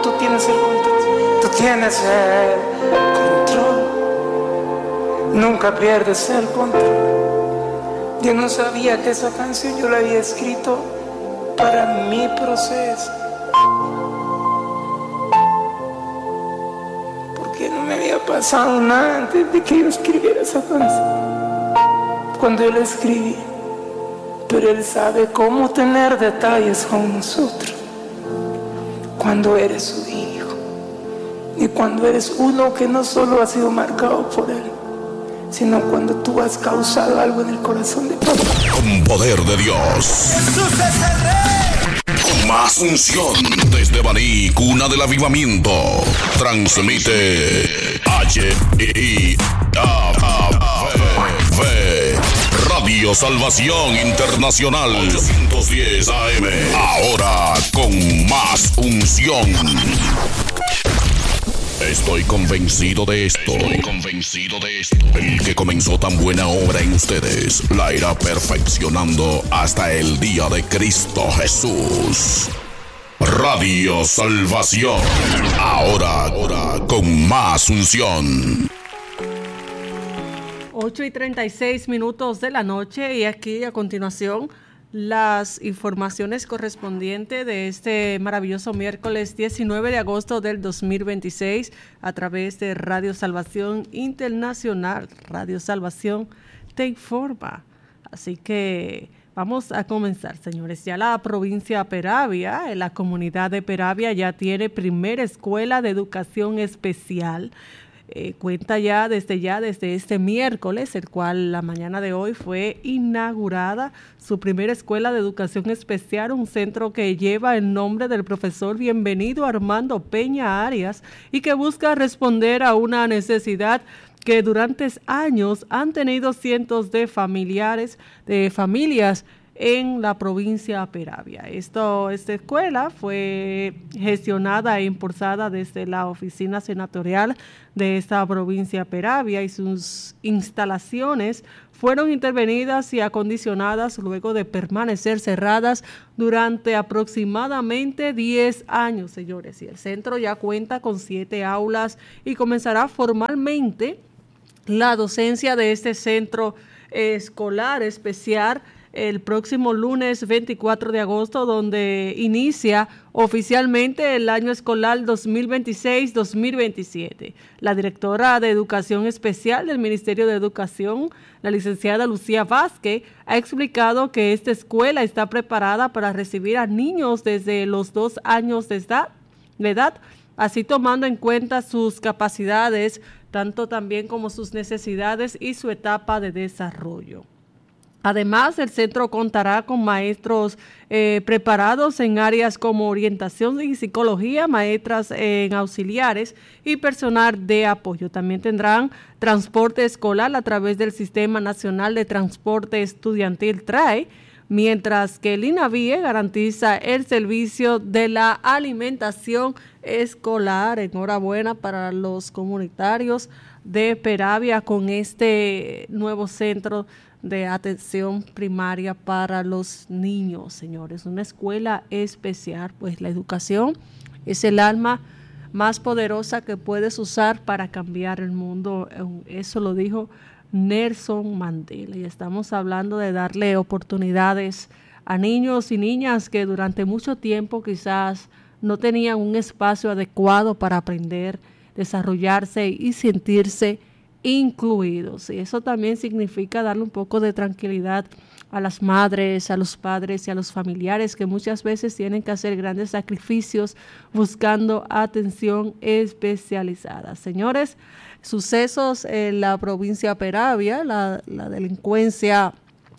tú tienes el control. Tú tienes el control. Nunca pierdes el control. Yo no sabía que esa canción yo la había escrito para mi proceso. Porque no me había pasado nada antes de que yo escribiera esa canción. Cuando yo la escribí. Pero Él sabe cómo tener detalles con nosotros. Cuando eres su hijo. Y cuando eres uno que no solo ha sido marcado por Él, sino cuando tú has causado algo en el corazón de papá. Con poder de Dios. Jesús es el Rey. Con más unción. Desde Baní, cuna del avivamiento. Transmite HIAV Radio Salvación Internacional 810 AM. Ahora con más unción. Estoy convencido de esto. El que comenzó tan buena obra en ustedes la irá perfeccionando hasta el día de Cristo Jesús. Radio Salvación. Ahora con más unción. 8:36 de la noche y aquí a continuación las informaciones correspondientes de este maravilloso miércoles 19 de agosto del 2026 a través de Radio Salvación Internacional. Radio Salvación te informa. Así que vamos a comenzar, señores. Ya la provincia de Peravia, la comunidad de Peravia ya tiene primera escuela de educación especial. Cuenta desde este miércoles, el cual la mañana de hoy fue inaugurada su primera escuela de educación especial, un centro que lleva el nombre del profesor Bienvenido Armando Peña Arias y que busca responder a una necesidad que durante años han tenido cientos de familias en la provincia de Peravia. Esta escuela fue gestionada e impulsada desde la oficina senatorial de esta provincia de Peravia y sus instalaciones fueron intervenidas y acondicionadas luego de permanecer cerradas durante aproximadamente 10 años, señores. Y el centro ya cuenta con 7 aulas y comenzará formalmente la docencia de este centro escolar especial el próximo lunes 24 de agosto, donde inicia oficialmente el año escolar 2026-2027. La directora de Educación Especial del Ministerio de Educación, la licenciada Lucía Vázquez, ha explicado que esta escuela está preparada para recibir a niños desde los 2 años de edad, así tomando en cuenta sus capacidades, tanto también como sus necesidades y su etapa de desarrollo. Además, el centro contará con maestros preparados en áreas como orientación y psicología, maestras en auxiliares y personal de apoyo. También tendrán transporte escolar a través del Sistema Nacional de Transporte Estudiantil TRAE, mientras que el INAVIE garantiza el servicio de la alimentación escolar. Enhorabuena para los comunitarios de Peravia con este nuevo centro de atención primaria para los niños, señores. Una escuela especial, pues la educación es el arma más poderosa que puedes usar para cambiar el mundo. Eso lo dijo Nelson Mandela. Y estamos hablando de darle oportunidades a niños y niñas que durante mucho tiempo quizás no tenían un espacio adecuado para aprender, desarrollarse y sentirse incluidos. Y eso también significa darle un poco de tranquilidad a las madres, a los padres y a los familiares que muchas veces tienen que hacer grandes sacrificios buscando atención especializada. Señores, sucesos en la provincia de Peravia, la delincuencia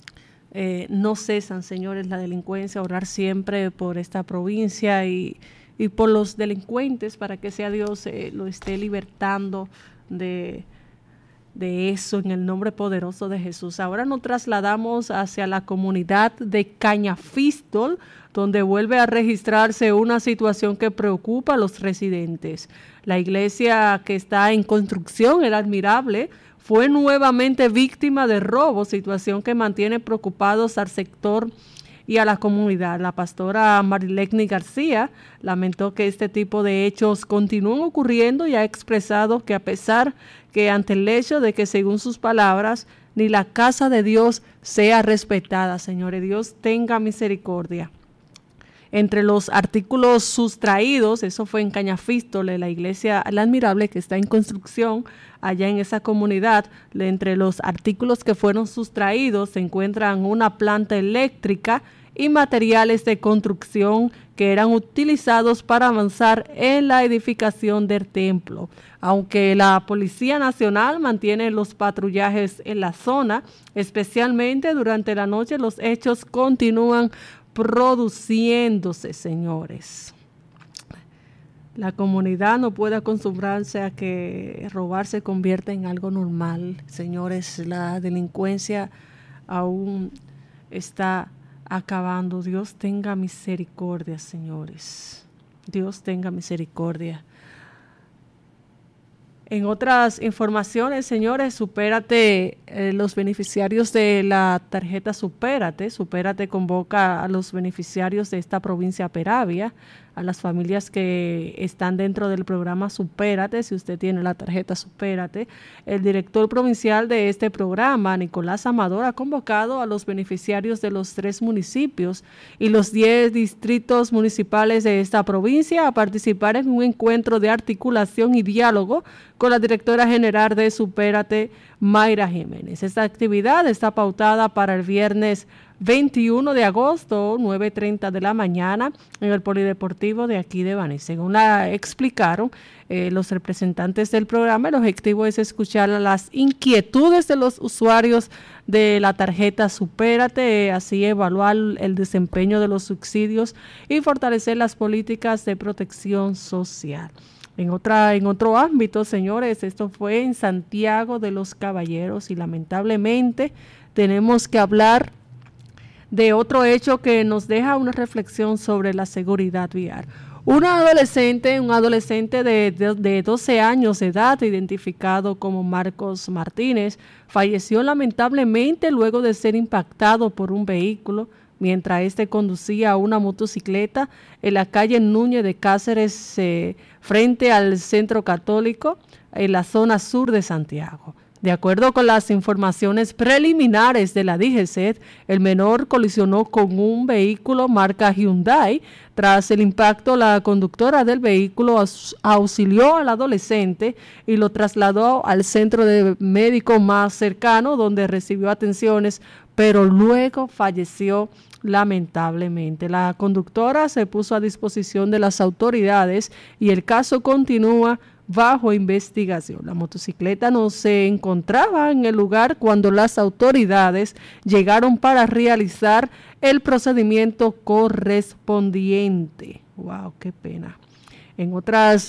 no cesan, señores, la delincuencia, orar siempre por esta provincia y por los delincuentes para que sea Dios lo esté libertando de eso en el nombre poderoso de Jesús. Ahora nos trasladamos hacia la comunidad de Cañafistol, donde vuelve a registrarse una situación que preocupa a los residentes. La iglesia que está en construcción, el Admirable, fue nuevamente víctima de robo, situación que mantiene preocupados al sector y a la comunidad. La pastora Marilegni García lamentó que este tipo de hechos continúan ocurriendo y ha expresado que a pesar que ante el hecho de que, según sus palabras, ni la casa de Dios sea respetada, señores, Dios tenga misericordia. Entre los artículos sustraídos, eso fue en Cañafístole, la iglesia La Admirable que está en construcción allá en esa comunidad. Entre los artículos que fueron sustraídos se encuentran una planta eléctrica y materiales de construcción que eran utilizados para avanzar en la edificación del templo. Aunque la Policía Nacional mantiene los patrullajes en la zona, especialmente durante la noche, los hechos continúan produciéndose, señores. La comunidad no puede acostumbrarse a que robar se convierta en algo normal, señores. La delincuencia aún está acabando. Dios tenga misericordia, señores. Dios tenga misericordia. En otras informaciones, señores, Supérate, los beneficiarios de la tarjeta Supérate convoca a los beneficiarios de esta provincia Peravia, a las familias que están dentro del programa Supérate, si usted tiene la tarjeta Supérate. El director provincial de este programa, Nicolás Amador, ha convocado a los beneficiarios de los 3 municipios y los 10 distritos municipales de esta provincia a participar en un encuentro de articulación y diálogo con la directora general de Supérate, Mayra Jiménez. Esta actividad está pautada para el viernes 21 de agosto, 9:30 de la mañana, en el Polideportivo de aquí de Baní. Según la explicaron los representantes del programa, el objetivo es escuchar las inquietudes de los usuarios de la tarjeta Supérate, así evaluar el desempeño de los subsidios y fortalecer las políticas de protección social. En otro ámbito, señores, esto fue en Santiago de los Caballeros y lamentablemente tenemos que hablar de otro hecho que nos deja una reflexión sobre la seguridad vial. Un adolescente de 12 años de edad, identificado como Marcos Martínez, falleció lamentablemente luego de ser impactado por un vehículo mientras este conducía una motocicleta en la calle Núñez de Cáceres, frente al Centro Católico, en la zona sur de Santiago. De acuerdo con las informaciones preliminares de la DGCET, el menor colisionó con un vehículo marca Hyundai. Tras el impacto, la conductora del vehículo auxilió al adolescente y lo trasladó al centro médico más cercano, donde recibió atenciones, pero luego falleció lamentablemente. La conductora se puso a disposición de las autoridades y el caso continúa bajo investigación. La motocicleta no se encontraba en el lugar cuando las autoridades llegaron para realizar el procedimiento correspondiente. ¡Wow! ¡Qué pena! En otras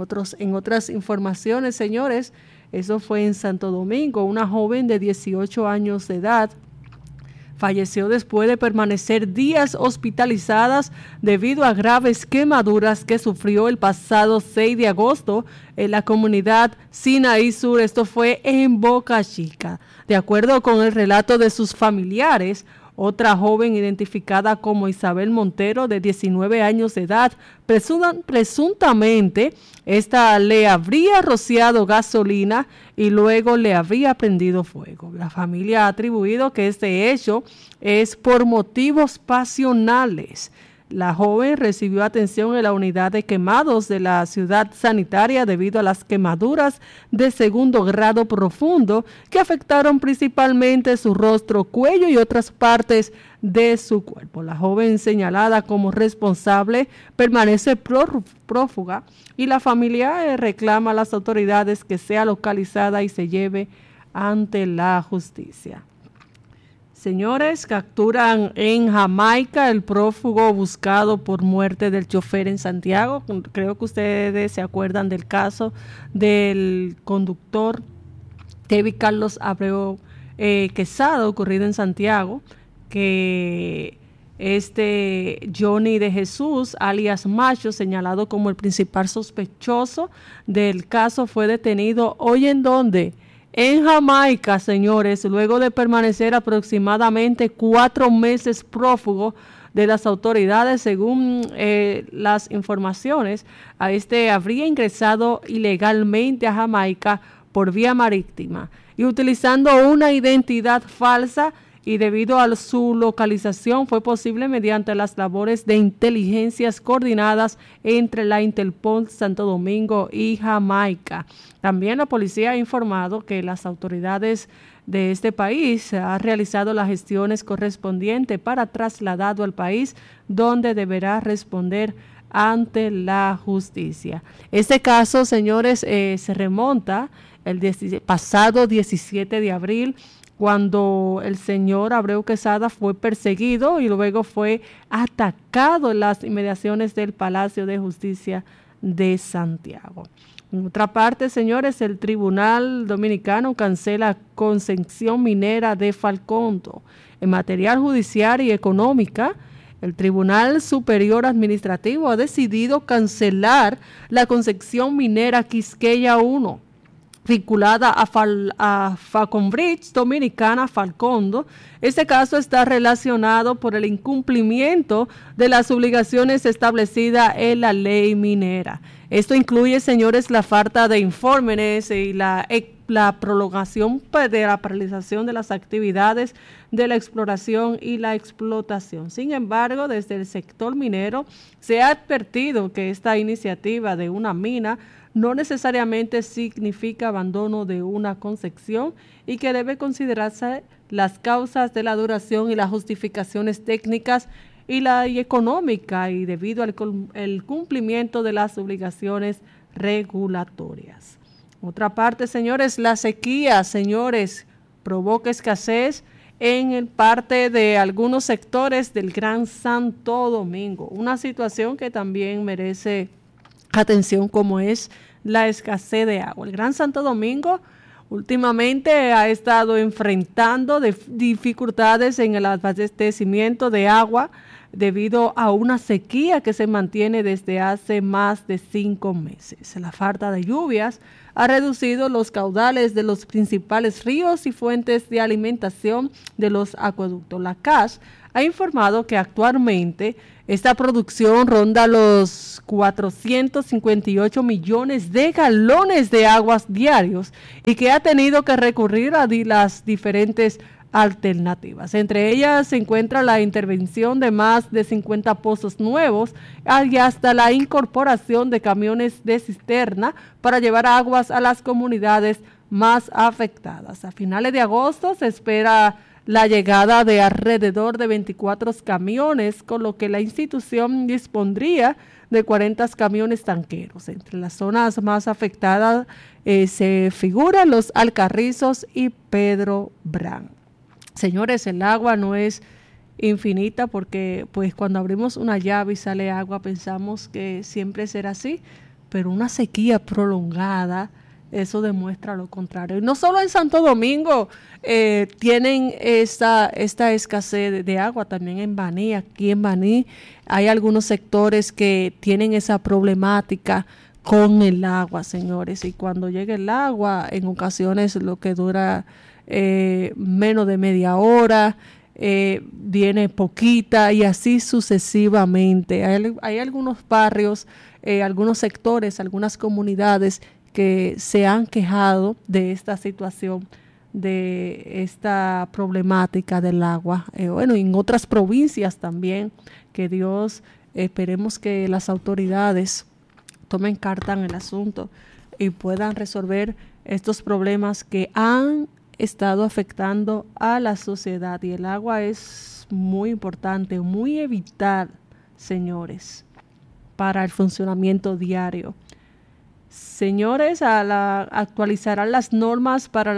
informaciones, señores, eso fue en Santo Domingo. Una joven de 18 años de edad falleció después de permanecer días hospitalizadas debido a graves quemaduras que sufrió el pasado 6 de agosto en la comunidad Sinaí Sur. Esto fue en Boca Chica. De acuerdo con el relato de sus familiares, otra joven identificada como Isabel Montero, de 19 años de edad, presuntamente esta le habría rociado gasolina y luego le habría prendido fuego. La familia ha atribuido que este hecho es por motivos pasionales. La joven recibió atención en la unidad de quemados de la ciudad sanitaria debido a las quemaduras de segundo grado profundo que afectaron principalmente su rostro, cuello y otras partes de su cuerpo. La joven señalada como responsable permanece prófuga y la familia reclama a las autoridades que sea localizada y se lleve ante la justicia. Señores, capturan en Jamaica el prófugo buscado por muerte del chofer en Santiago. Creo que ustedes se acuerdan del caso del conductor Tevi Carlos Abreu Quesada, ocurrido en Santiago, que Johnny de Jesús, alias Macho, señalado como el principal sospechoso del caso, fue detenido hoy en donde En Jamaica, señores, luego de permanecer aproximadamente 4 meses prófugo de las autoridades, según las informaciones, habría ingresado ilegalmente a Jamaica por vía marítima y utilizando una identidad falsa, y debido a su localización fue posible mediante las labores de inteligencias coordinadas entre la Interpol Santo Domingo y Jamaica. También la policía ha informado que las autoridades de este país han realizado las gestiones correspondientes para trasladarlo al país, donde deberá responder ante la justicia. Este caso, señores, se remonta el pasado 17 de abril, cuando el señor Abreu Quesada fue perseguido y luego fue atacado en las inmediaciones del Palacio de Justicia de Santiago. En otra parte, señores, el Tribunal Dominicano cancela concesión minera de Falcondo. En materia judicial y económica, el Tribunal Superior Administrativo ha decidido cancelar la concesión minera Quisqueya 1, vinculada a Falconbridge Dominicana Falcondo. Este caso está relacionado por el incumplimiento de las obligaciones establecidas en la ley minera. Esto incluye, señores, la falta de informes y la prolongación de la paralización de las actividades de la exploración y la explotación. Sin embargo, desde el sector minero se ha advertido que esta iniciativa de una mina no necesariamente significa abandono de una concesión y que debe considerarse las causas de la duración y las justificaciones técnicas y económica, y debido al cumplimiento de las obligaciones regulatorias. Otra parte, señores, la sequía, señores, provoca escasez en parte de algunos sectores del Gran Santo Domingo. Una situación que también merece atención, como es la escasez de agua. El Gran Santo Domingo últimamente ha estado enfrentando dificultades en el abastecimiento de agua debido a una sequía que se mantiene desde hace más de 5 meses. La falta de lluvias ha reducido los caudales de los principales ríos y fuentes de alimentación de los acueductos. La CAS ha informado que actualmente esta producción ronda los 458 millones de galones de aguas diarios y que ha tenido que recurrir a las diferentes alternativas. Entre ellas se encuentra la intervención de más de 50 pozos nuevos y hasta la incorporación de camiones de cisterna para llevar aguas a las comunidades más afectadas. A finales de agosto se espera la llegada de alrededor de 24 camiones, con lo que la institución dispondría de 40 camiones tanqueros. Entre las zonas más afectadas se figuran Los Alcarrizos y Pedro Brán. Señores, el agua no es infinita, porque pues cuando abrimos una llave y sale agua pensamos que siempre será así, pero una sequía prolongada, eso demuestra lo contrario. Y no solo en Santo Domingo tienen esta escasez de agua, también en Baní. Aquí en Baní hay algunos sectores que tienen esa problemática con el agua, señores. Y cuando llega el agua, en ocasiones lo que dura menos de media hora, viene poquita y así sucesivamente. Hay algunos barrios, algunos sectores, algunas comunidades que se han quejado de esta situación, de esta problemática del agua. Bueno, en otras provincias también, que Dios, esperemos que las autoridades tomen carta en el asunto y puedan resolver estos problemas que han estado afectando a la sociedad. Y el agua es muy importante, muy vital, señores, para el funcionamiento diario. Señores, actualizarán las normas para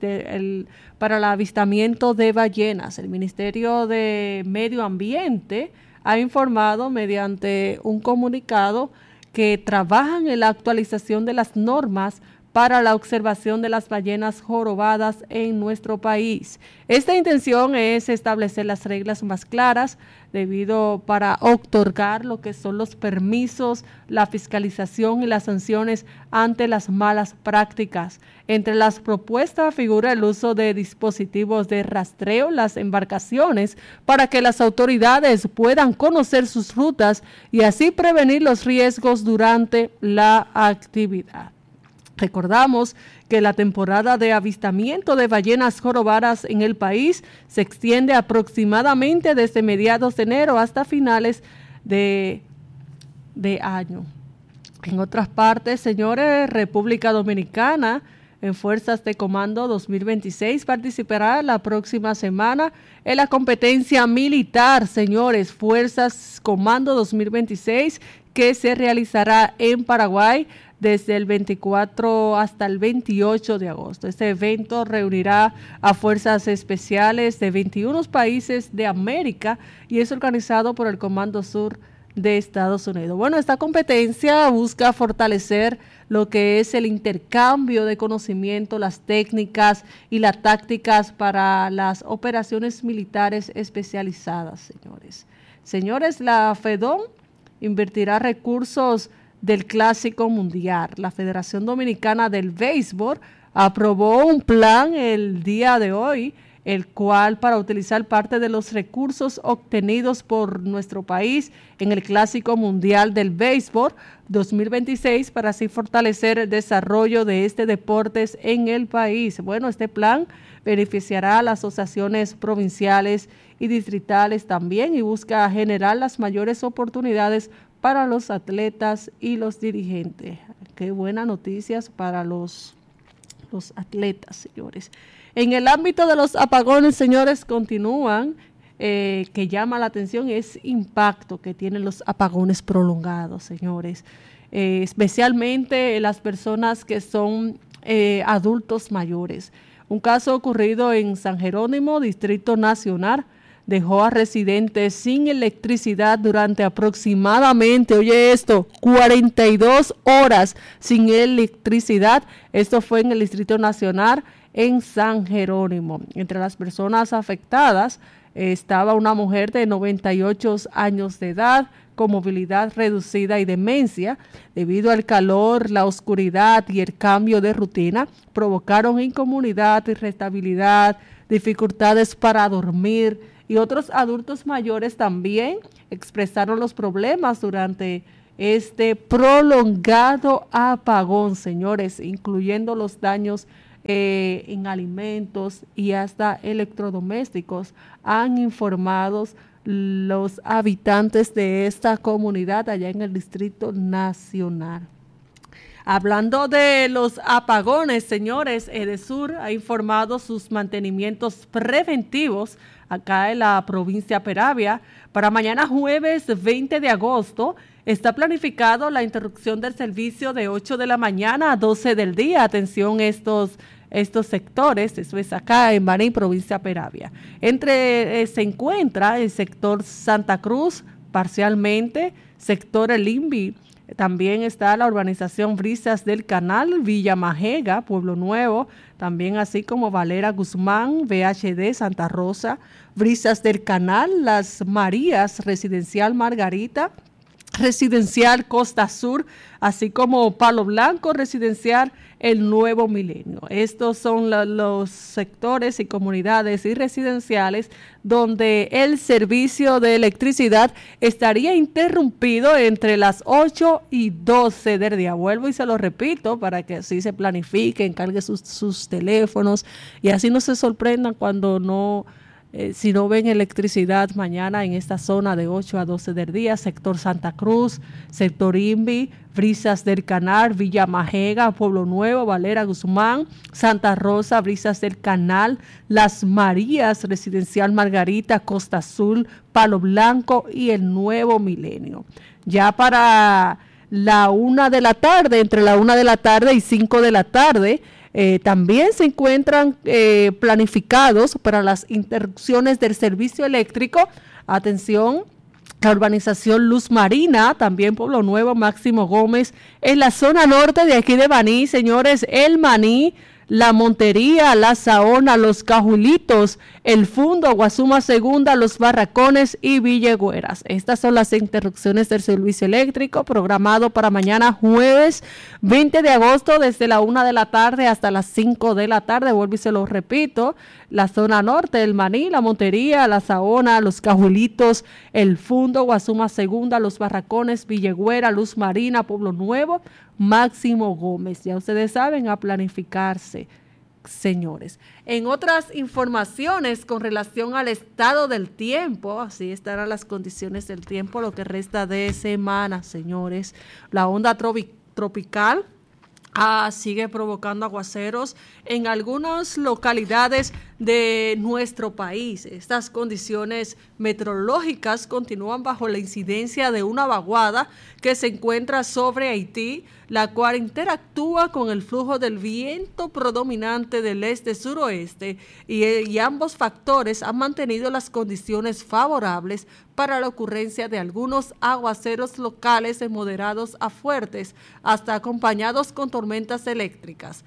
el avistamiento de ballenas. El Ministerio de Medio Ambiente ha informado mediante un comunicado que trabajan en la actualización de las normas para la observación de las ballenas jorobadas en nuestro país. Esta intención es establecer las reglas más claras para otorgar lo que son los permisos, la fiscalización y las sanciones ante las malas prácticas. Entre las propuestas figura el uso de dispositivos de rastreo en las embarcaciones para que las autoridades puedan conocer sus rutas y así prevenir los riesgos durante la actividad. Recordamos que la temporada de avistamiento de ballenas jorobadas en el país se extiende aproximadamente desde mediados de enero hasta finales de año. En otras partes, señores, República Dominicana, en Fuerzas de Comando 2026, participará la próxima semana en la competencia militar, señores, Fuerzas Comando 2026, que se realizará en Paraguay desde el 24 hasta el 28 de agosto. Este evento reunirá a fuerzas especiales de 21 países de América y es organizado por el Comando Sur de Estados Unidos. Bueno, esta competencia busca fortalecer lo que es el intercambio de conocimiento, las técnicas y las tácticas para las operaciones militares especializadas, señores. Señores, la FEDOM invertirá recursos del Clásico Mundial. La Federación Dominicana del Béisbol aprobó un plan el día de hoy, el cual para utilizar parte de los recursos obtenidos por nuestro país en el Clásico Mundial del Béisbol 2026 para así fortalecer el desarrollo de este deporte en el país. Bueno, este plan beneficiará a las asociaciones provinciales y distritales también y busca generar las mayores oportunidades para los atletas y los dirigentes. Qué buenas noticias para los atletas, señores. En el ámbito de los apagones, señores, continúan, que llama la atención es impacto que tienen los apagones prolongados, señores. Especialmente las personas que son adultos mayores. Un caso ocurrido en San Jerónimo, Distrito Nacional, dejó a residentes sin electricidad durante aproximadamente, oye esto, 42 horas sin electricidad. Esto fue en el Distrito Nacional en San Jerónimo. Entre las personas afectadas estaba una mujer de 98 años de edad con movilidad reducida y demencia. Debido al calor, la oscuridad y el cambio de rutina, provocaron incomodidad, irritabilidad, dificultades para dormir, y otros adultos mayores también expresaron los problemas durante este prolongado apagón, señores, incluyendo los daños en alimentos y hasta electrodomésticos, han informado los habitantes de esta comunidad allá en el Distrito Nacional. Hablando de los apagones, señores, EDESUR ha informado sus mantenimientos preventivos acá en la provincia de Peravia. Para mañana jueves 20 de agosto está planificado la interrupción del servicio de 8 de la mañana a 12 del día. Atención estos sectores, eso es acá en Baní, provincia de Peravia. Se encuentra el sector Santa Cruz parcialmente, sector El Invi. También está la urbanización Brisas del Canal, Villa Majega, Pueblo Nuevo, también así como Valera Guzmán, VHD, Santa Rosa, Brisas del Canal, Las Marías, Residencial Margarita, Residencial Costa Sur, así como Palo Blanco, Residencial El Nuevo Milenio. Estos son los sectores y comunidades y residenciales donde el servicio de electricidad estaría interrumpido entre las 8 y 12 del día. Vuelvo y se lo repito para que así se planifiquen, carguen sus teléfonos y así no se sorprendan cuando si no ven electricidad mañana en esta zona de 8 a 12 del día, sector Santa Cruz, sector Invi, Brisas del Canal, Villa Majega, Pueblo Nuevo, Valera Guzmán, Santa Rosa, Brisas del Canal, Las Marías, Residencial Margarita, Costa Azul, Palo Blanco y El Nuevo Milenio. Ya para la 1 de la tarde, entre la 1 de la tarde y 5 de la tarde, también se encuentran planificados para las interrupciones del servicio eléctrico. Atención, la urbanización Luz Marina, también Pueblo Nuevo, Máximo Gómez, en la zona norte de aquí de Baní, señores, El Maní, La Montería, La Saona, Los Cajulitos, El Fundo, Guazuma Segunda, Los Barracones y Villegüeras. Estas son las interrupciones del servicio eléctrico programado para mañana jueves 20 de agosto desde la 1 de la tarde hasta las 5 de la tarde. Vuelvo y se lo repito, la zona norte, El Maní, La Montería, La Saona, Los Cajulitos, El Fundo, Guazuma Segunda, Los Barracones, Villegüera, Luz Marina, Pueblo Nuevo, Máximo Gómez. Ya ustedes saben, a planificarse, señores. En otras informaciones con relación al estado del tiempo, así estarán las condiciones del tiempo lo que resta de semana, señores. La onda tropical sigue provocando aguaceros en algunas localidades de nuestro país. Estas condiciones meteorológicas continúan bajo la incidencia de una vaguada que se encuentra sobre Haití, la cual interactúa con el flujo del viento predominante del este-suroeste y ambos factores han mantenido las condiciones favorables para la ocurrencia de algunos aguaceros locales de moderados a fuertes, hasta acompañados con tormentas eléctricas.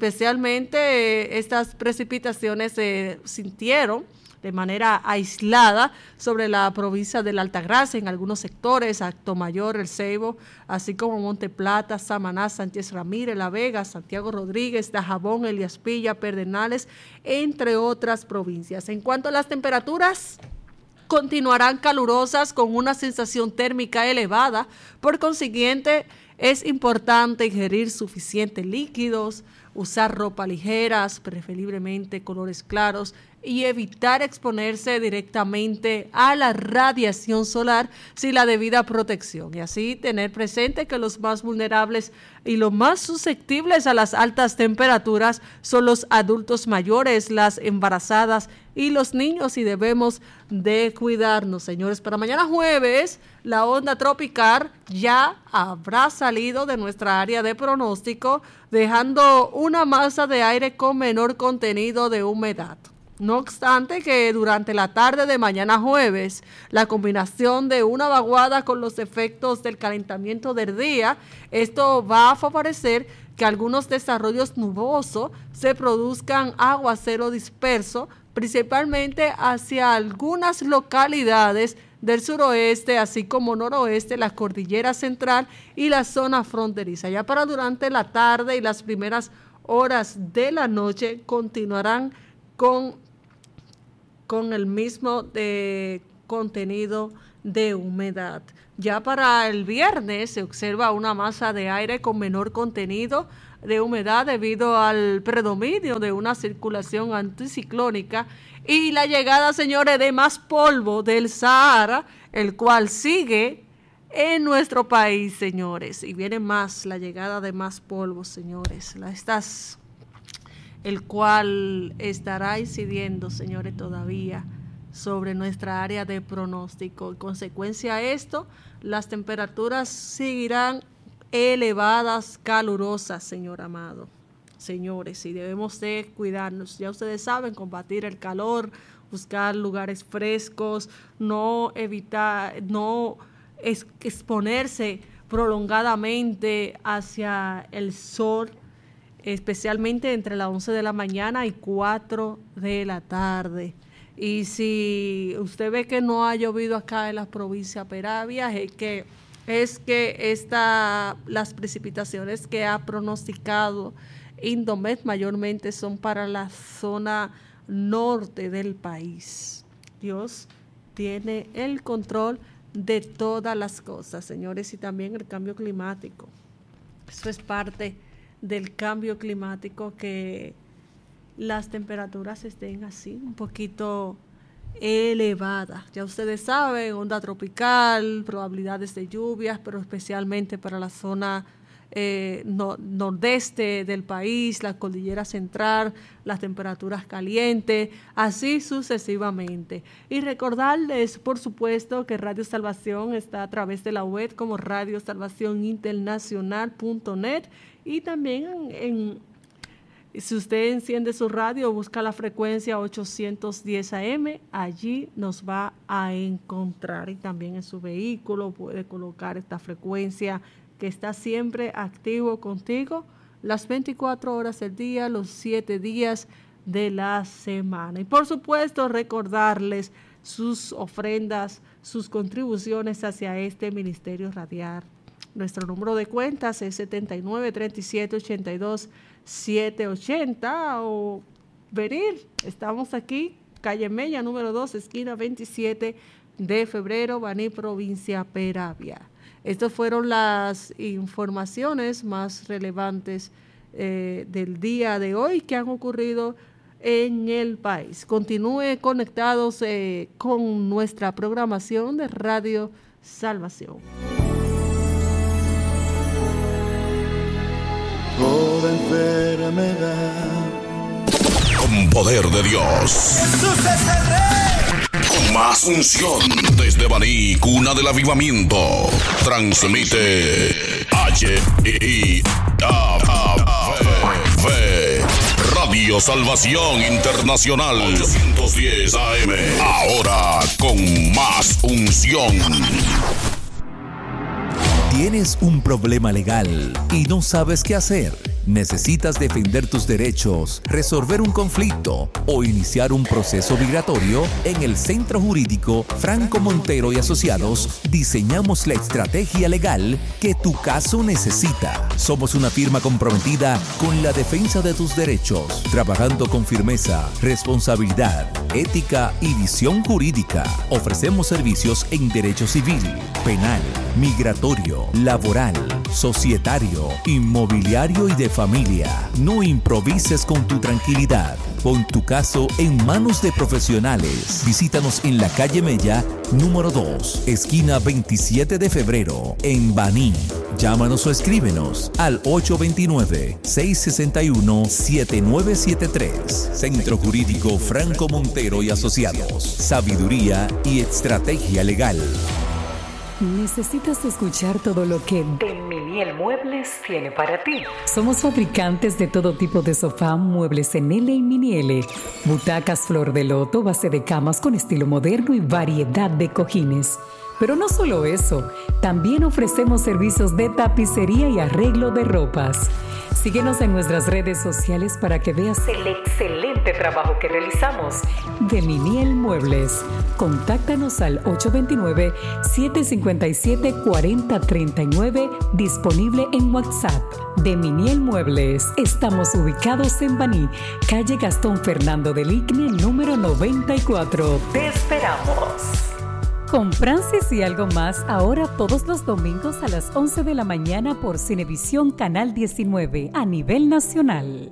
Especialmente estas precipitaciones se sintieron de manera aislada sobre la provincia de la Altagracia, en algunos sectores, Actomayor, El Ceibo, así como Monte Plata, Samaná, Sánchez Ramírez, La Vega, Santiago Rodríguez, Dajabón, Elías Piña, Pedernales, entre otras provincias. En cuanto a las temperaturas, continuarán calurosas con una sensación térmica elevada, por consiguiente es importante ingerir suficientes líquidos, usar ropa ligeras, preferiblemente colores claros, y evitar exponerse directamente a la radiación solar sin la debida protección. Y así tener presente que los más vulnerables y los más susceptibles a las altas temperaturas son los adultos mayores, las embarazadas y los niños, y debemos de cuidarnos, señores. Para mañana jueves, la onda tropical ya habrá salido de nuestra área de pronóstico, dejando una masa de aire con menor contenido de humedad. No obstante que durante la tarde de mañana jueves, la combinación de una vaguada con los efectos del calentamiento del día, esto va a favorecer que algunos desarrollos nubosos se produzcan aguacero disperso, principalmente hacia algunas localidades del suroeste, así como noroeste, la cordillera central y la zona fronteriza. Ya para durante la tarde y las primeras horas de la noche continuarán con el mismo contenido de humedad. Ya para el viernes se observa una masa de aire con menor contenido de humedad debido al predominio de una circulación anticiclónica y la llegada, señores, de más polvo del Sahara, el cual sigue en nuestro país, señores. Y viene más la llegada de más polvo, señores. El cual estará incidiendo, señores, todavía sobre nuestra área de pronóstico. En consecuencia a esto, las temperaturas seguirán elevadas, calurosas, señor amado. Señores, y debemos de cuidarnos. Ya ustedes saben, combatir el calor, buscar lugares frescos, no exponerse prolongadamente hacia el sol, especialmente entre las 11 de la mañana y 4 de la tarde. Y si usted ve que no ha llovido acá en la provincia de Peravia, es que las precipitaciones que ha pronosticado Indomet mayormente son para la zona norte del país. Dios tiene el control de todas las cosas, señores, y también el cambio climático. Eso es parte del cambio climático, que las temperaturas estén así un poquito elevadas. Ya ustedes saben, onda tropical, probabilidades de lluvias, pero especialmente para la zona nordeste del país, la cordillera central, las temperaturas calientes, así sucesivamente. Y recordarles, por supuesto, que Radio Salvación está a través de la web como radiosalvacioninternacional.net y también Si usted enciende su radio, busca la frecuencia 810 AM, allí nos va a encontrar. Y también en su vehículo puede colocar esta frecuencia que está siempre activo contigo las 24 horas del día, los 7 días de la semana. Y por supuesto, recordarles sus ofrendas, sus contribuciones hacia este Ministerio Radial. Nuestro número de cuentas es 79-37-82-780 o venir. Estamos aquí, calle Mella, número 2, esquina 27 de febrero, Baní, provincia Peravia. Estas fueron las informaciones más relevantes del día de hoy que han ocurrido en el país. Continúe conectados con nuestra programación de Radio Salvación. Toda enfermedad Con poder de Dios. Jesús es el Rey. Con más unción. Desde Baní, cuna del avivamiento. Transmite Radio Salvación Internacional 810 AM. Ahora con más unción. ¿Tienes un problema legal y no sabes qué hacer? ¿Necesitas defender tus derechos, resolver un conflicto o iniciar un proceso migratorio? En el Centro Jurídico Franco Montero y Asociados diseñamos la estrategia legal que tu caso necesita. Somos una firma comprometida con la defensa de tus derechos, trabajando con firmeza, responsabilidad, ética y visión jurídica. Ofrecemos servicios en derecho civil, penal, migratorio, laboral, societario, inmobiliario y de familia. No improvises con tu tranquilidad. Pon tu caso en manos de profesionales. Visítanos en la calle Mella, número 2, esquina 27 de febrero, en Baní. Llámanos o escríbenos al 829-661-7973. Centro Jurídico Franco Montero y Asociados. Sabiduría y estrategia legal. ¿Necesitas escuchar todo lo que Deminiel Muebles tiene para ti? Somos fabricantes de todo tipo de sofá, muebles en L y mini L, butacas flor de loto, base de camas con estilo moderno y variedad de cojines. Pero no solo eso, también ofrecemos servicios de tapicería y arreglo de ropas. Síguenos en nuestras redes sociales para que veas el excelente trabajo que realizamos. Deminiel Muebles. Contáctanos al 829-757-4039, disponible en WhatsApp. Deminiel Muebles. Estamos ubicados en Baní, calle Gastón Fernando del Igne, número 94. ¡Te esperamos! Con Francis y algo más, ahora todos los domingos a las 11 de la mañana por Cinevisión Canal 19 a nivel nacional.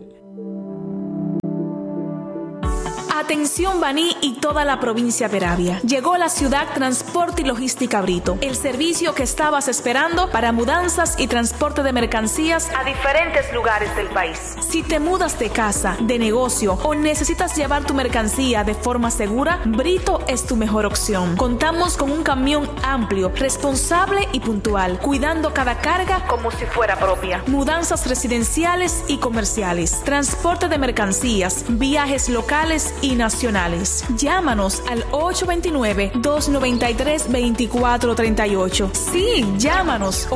Atención Baní y toda la provincia Peravia. Llegó la ciudad Transporte y Logística Brito, el servicio que estabas esperando para mudanzas y transporte de mercancías a diferentes lugares del país. Si te mudas de casa, de negocio o necesitas llevar tu mercancía de forma segura, Brito es tu mejor opción. Contamos con un camión amplio, responsable y puntual, cuidando cada carga como si fuera propia. Mudanzas residenciales y comerciales, transporte de mercancías, viajes locales y nacionales. Llámanos al 829-293-2438. Sí, llámanos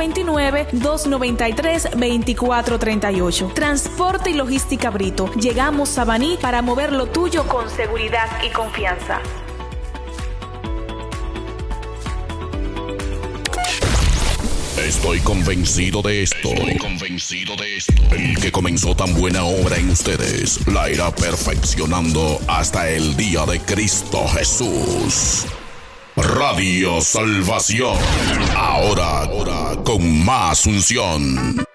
829-293-2438. Transporte y Logística Brito. Llegamos a Baní para mover lo tuyo con seguridad y confianza. Estoy convencido de esto. El que comenzó tan buena obra en ustedes la irá perfeccionando hasta el día de Cristo Jesús. Radio Salvación. Ahora con más unción.